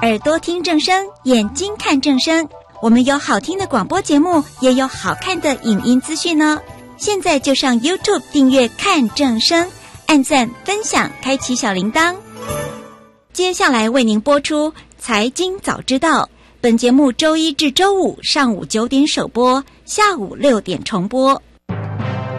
耳朵听正声，眼睛看正声。我们有好听的广播节目，也有好看的影音资讯哦。现在就上 YouTube 订阅看正声，按赞分享，开启小铃铛。接下来为您播出财经早知道，本节目周一至周五上午9点首播，下午6点重播。